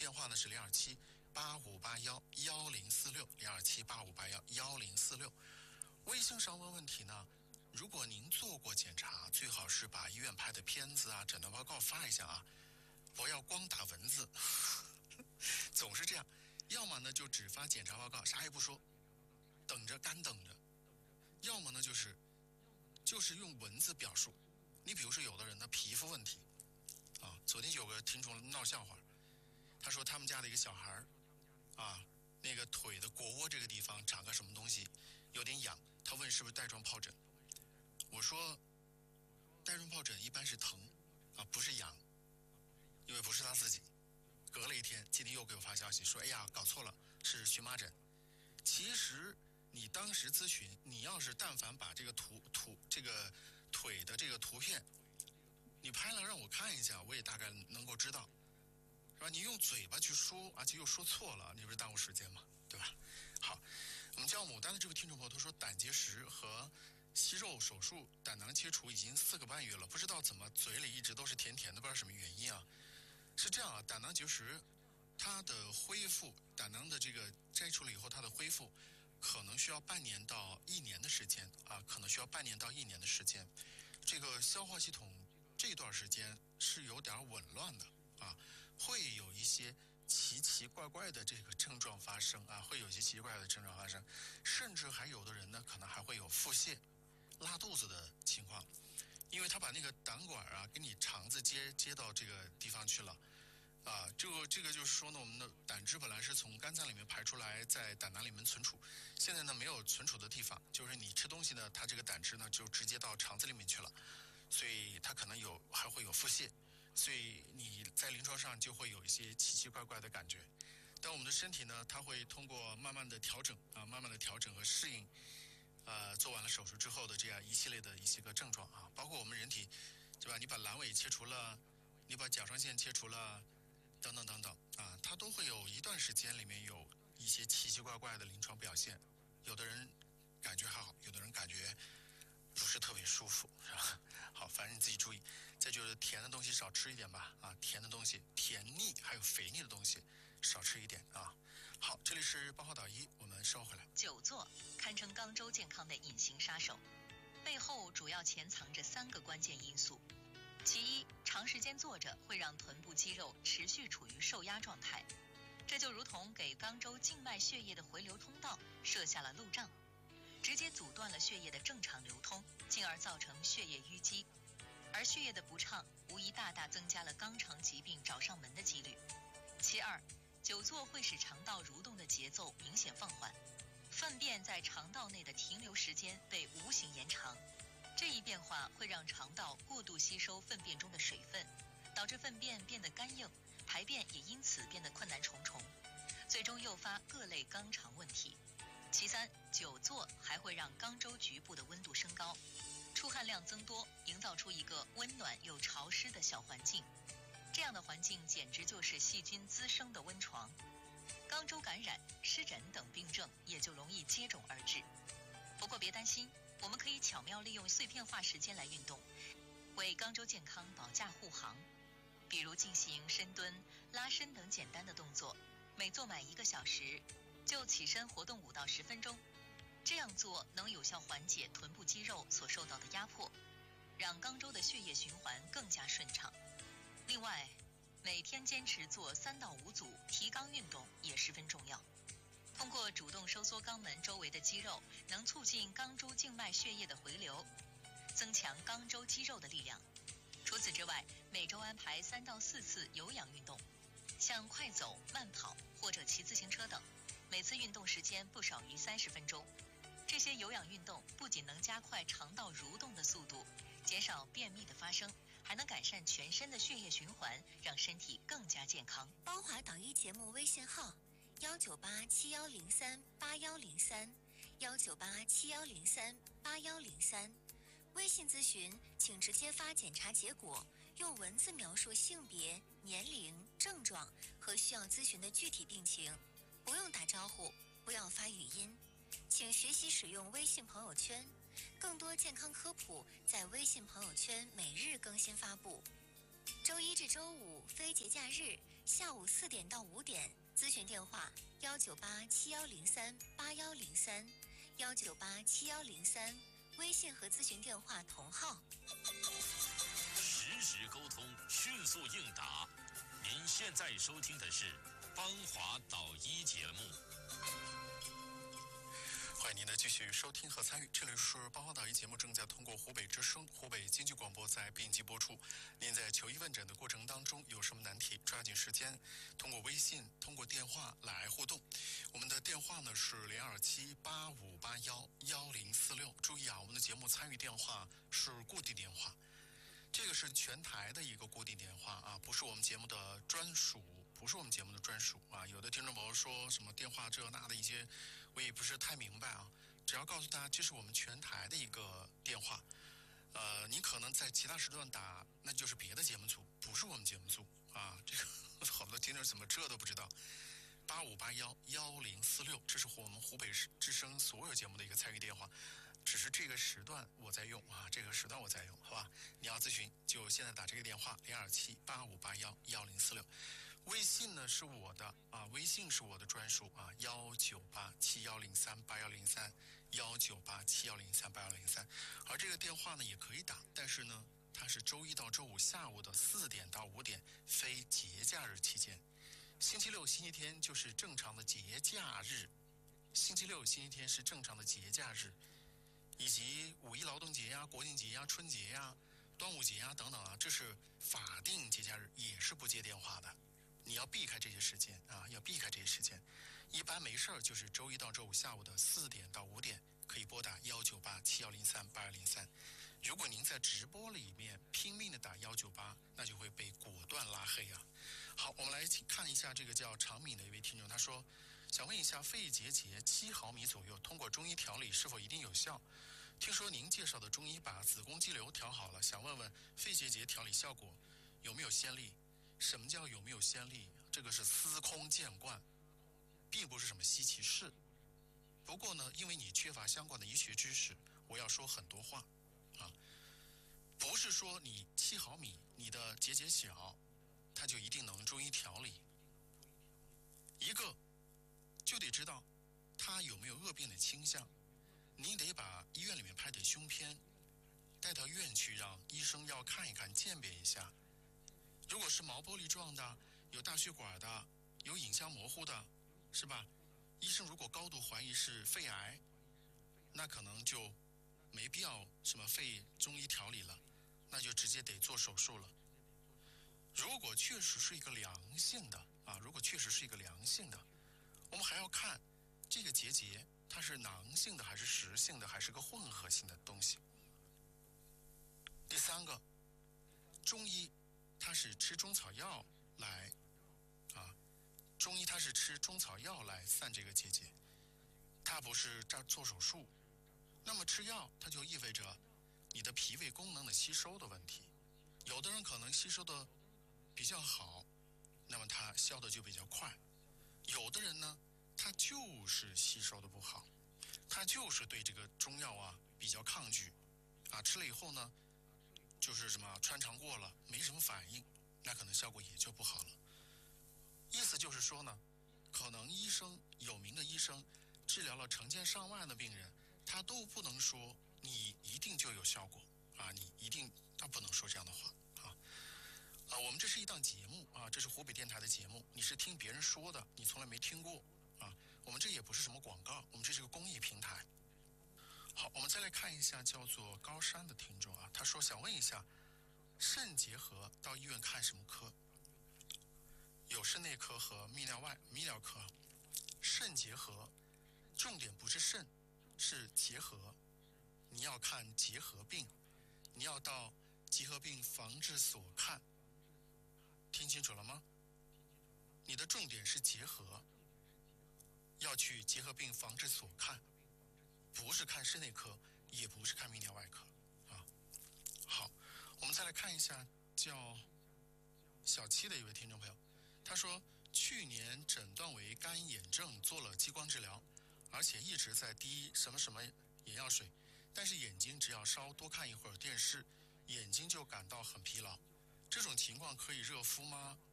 电话呢是02785811046，02785811046。微信上问问题呢，如果您做过检查，最好是把医院拍的片子啊、诊断报告发一下啊，不要光打文字，总是这样。要么呢就只发检查报告，啥也不说，等着干等着；要么呢就是用文字表述。你比如说，有的人的皮肤问题啊，昨天有个听众闹笑话，他说他们家的一个小孩啊，那个腿的腘窝这个地方长个什么东西，有点痒，他问是不是带状疱疹。我说，带状疱疹一般是疼啊，不是痒，因为不是他自己。隔了一天，今天又给我发消息说，哎呀，搞错了，是荨麻疹。其实你当时咨询，你要是但凡把这个这个腿的这个图片，你拍了让我看一下，我也大概能够知道，是吧？你用嘴巴去说，而且又说错了，你不是耽误时间吗？对吧？好，我们叫牡丹的这位听众朋友，他说胆结石和息肉手术胆囊切除已经4个半月了，不知道怎么嘴里一直都是甜甜的，不知道什么原因啊？是这样啊，胆囊结石它的恢复，胆囊的这个摘除了以后，它的恢复可能需要半年到1年的时间啊，可能需要半年到1年的时间。这个消化系统这段时间是有点紊乱的啊，会有一些奇奇怪怪的这个症状发生啊，会有一些奇奇怪怪的症状发生，甚至还有的人呢，可能还会有腹泻、拉肚子的情况，因为他把那个胆管啊跟你肠子接到这个地方去了。啊，这个就是说呢，我们的胆汁本来是从肝脏里面排出来，在胆囊里面存储，现在呢没有存储的地方，就是你吃东西呢，它这个胆汁呢就直接到肠子里面去了，所以它可能还会有腹泻，所以你在临床上就会有一些奇奇怪怪的感觉。但我们的身体呢，它会通过慢慢的调整啊，慢慢的调整和适应，做完了手术之后的这样一系列的一些个症状啊，包括我们人体，对吧？你把阑尾切除了，你把甲状腺切除了。等等等等啊，它都会有一段时间里面有一些奇奇怪怪的临床表现，有的人感觉还好，有的人感觉不是特别舒服，是吧？好，反正你自己注意。再就是甜的东西少吃一点吧，啊，甜的东西、甜腻还有肥腻的东西少吃一点啊。好，这里是八号导医，我们稍后回来。 久坐堪称肛周健康的隐形杀手，背后主要潜藏着3个关键因素。其一，长时间坐着会让臀部肌肉持续处于受压状态，这就如同给肛周静脉血液的回流通道设下了路障，直接阻断了血液的正常流通，进而造成血液淤积。而血液的不畅，无疑大大增加了肛肠疾病找上门的几率。其二，久坐会使肠道蠕动的节奏明显放缓，粪便在肠道内的停留时间被无形延长。这一变化会让肠道过度吸收粪便中的水分，导致粪便变得干硬，排便也因此变得困难重重，最终诱发各类肛肠问题。其三，久坐还会让肛周局部的温度升高，出汗量增多，营造出一个温暖又潮湿的小环境。这样的环境简直就是细菌滋生的温床，肛周感染、湿疹等病症也就容易接踵而至。不过别担心，我们可以巧妙利用碎片化时间来运动，为肛周健康保驾护航。比如进行深蹲、拉伸等简单的动作，每做满1个小时，就起身活动5到10分钟。这样做能有效缓解臀部肌肉所受到的压迫，让肛周的血液循环更加顺畅。另外，每天坚持做3到5组提肛运动也十分重要。通过主动收缩肛门周围的肌肉，能促进肛周静脉血液的回流，增强肛周肌肉的力量。除此之外，每周安排3到4次有氧运动，像快走、慢跑或者骑自行车等，每次运动时间不少于30分钟。这些有氧运动不仅能加快肠道蠕动的速度，减少便秘的发生，还能改善全身的血液循环，让身体更加健康。 包华导医节目微信号19871038103，19871038103。微信咨询请直接发检查结果，用文字描述性别、年龄、症状和需要咨询的具体病情，不用打招呼，不要发语音。请学习使用微信朋友圈，更多健康科普在微信朋友圈每日更新发布。 周一至周五非节假日下午4点到5点，咨询电话19871038103，1987103，微信和咨询电话同号。 实时沟通，迅速应答。您现在收听的是《邦华导医》节目。 欢迎您的继续收听和参与，这里是邦华导医节目，正在通过湖北之声、湖北经济广播在编辑播出。您在求医问诊的过程当中有什么难题，抓紧时间通过微信、通过电话来互动。我们的电话呢是0278581146，注意啊，我们的节目参与电话是固定电话，这个是全台的一个固定电话啊，不是我们节目的专属。不是我们节目的专属啊，有的听众朋友说什么电话这那的一些，我也不是太明白啊。只要告诉大家，这是我们全台的一个电话，你可能在其他时段打，那就是别的节目组，不是我们节目组啊。这个好多听众怎么这都不知道。85811046，这是我们湖北之声所有节目的一个参与电话，只是这个时段我在用啊，这个时段我在用，好吧？你要咨询就现在打这个电话0278581146。微信呢是我的啊，微信是我的专属啊，19871038103，19871038103。而这个电话呢也可以打，但是呢它是周一到周五下午的4点到5点，非节假日期间。星期六、星期天就是正常的节假日，星期六、星期天是正常的节假日，以及五一劳动节呀、国庆节呀、春节呀、端午节呀等等啊，这是法定节假日，也是不接电话的。你要避开这些时间啊，要避开这些时间。一般没事儿，就是周一到周五下午的4点到5点，可以拨打19871038203。如果您在直播里面拼命的打198，那就会被果断拉黑啊。好，我们来看一下这个叫长敏的一位听众，他说想问一下，肺结节7毫米左右，通过中医调理是否一定有效？听说您介绍的中医把子宫肌瘤调好了，想问问肺结节调理效果有没有先例？什么叫有没有先例？这个是司空见惯，并不是什么稀奇事。不过呢，因为你缺乏相关的医学知识，我要说很多话啊。不是说你7毫米，你的结节小，它就一定能中医调理。一个就得知道它有没有恶变的倾向，你得把医院里面拍的胸片带到医院去，让医生要看一看，鉴别一下。如果是毛玻璃状的，有大血管的，有影像模糊的，是吧？医生如果高度怀疑是肺癌，那可能就没必要什么肺中医调理了，那就直接得做手术了。如果确实是一个良性的啊，如果确实是一个良性的，我们还要看这个结节它是囊性的还是实性的，还是个混合性的东西。第三个，中医它是吃中草药来中医它是吃中草药来散这个结节，它不是做手术。那么吃药它就意味着你的脾胃功能的吸收的问题，有的人可能吸收的比较好，那么它消的就比较快；有的人呢，他就是吸收的不好，他就是对这个中药啊比较抗拒啊，吃了以后呢，就是什么穿肠过了，没什么反应，那可能效果也就不好了。意思就是说呢，可能有名的医生治疗了成千上万的病人，他都不能说你一定就有效果啊，你一定他不能说这样的话啊。我们这是一档节目啊，这是湖北电台的节目，你是听别人说的，你从来没听过啊。我们这也不是什么广告，我们这是个公益平台。好，我们再来看一下叫做高山的听众啊，他说想问一下，肾结核到医院看什么科？有肾内科和泌尿科。肾结核重点不是肾，是结核，你要看结核病，你要到结核病防治所看，听清楚了吗？你的重点是结核，要去结核病防治所看，不是看肾内科，也不是看泌尿外科啊。好，我们再来看一下叫小七的一位听众朋友，他说去年诊断为干眼症，做了激光治疗，而且一直在滴什么什么眼药水，但是眼睛只要稍多看一会儿电视，眼睛就感到很疲劳， 这种情况可以热敷吗？